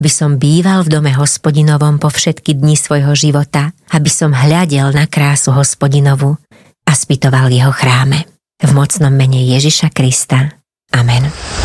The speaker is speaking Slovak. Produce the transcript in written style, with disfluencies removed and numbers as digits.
by som býval v dome Hospodinovom po všetky dni svojho života, aby som hľadel na krásu Hospodinovu a spytoval v jeho chráme. V mocnom mene Ježiša Krista. Amen.